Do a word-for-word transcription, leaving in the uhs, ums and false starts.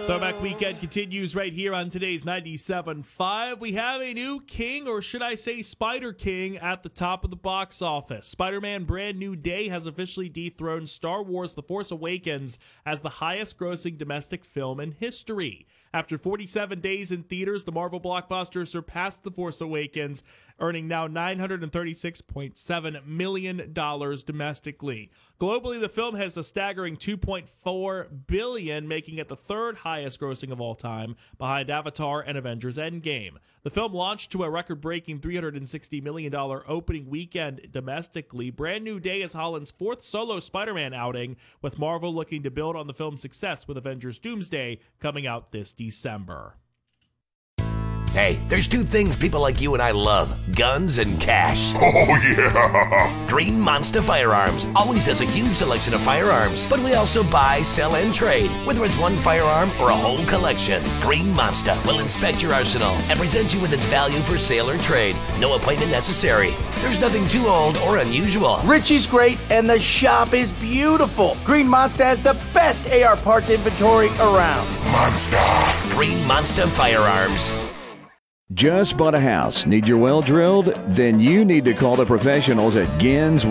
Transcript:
Throwback Weekend continues right here on today's ninety-seven point five. We have a new king, or should I say Spider King, at the top of the box office. Spider-Man Brand New Day has officially dethroned Star Wars The Force Awakens as the highest-grossing domestic film in history. After forty-seven days in theaters, the Marvel blockbuster surpassed The Force Awakens, earning now nine hundred thirty-six point seven million dollars domestically. Globally, the film has a staggering two point four billion dollars, making it the third highest grossing of all time, behind Avatar and Avengers Endgame. The film launched to a record-breaking three hundred sixty million dollars opening weekend domestically. Brand New Day is Holland's fourth solo Spider-Man outing, with Marvel looking to build on the film's success with Avengers Doomsday coming out this December. Hey, there's two things people like you and I love: guns and cash. Oh, yeah! Green Monster Firearms always has a huge selection of firearms, but we also buy, sell, and trade, whether it's one firearm or a whole collection. Green Monster will inspect your arsenal and present you with its value for sale or trade. No appointment necessary. There's nothing too old or unusual. Richie's great, and the shop is beautiful. Green Monster has the best A R parts inventory around. Monster! Green Monster Firearms. Just bought a house? Need your well drilled? Then you need to call the professionals at Gins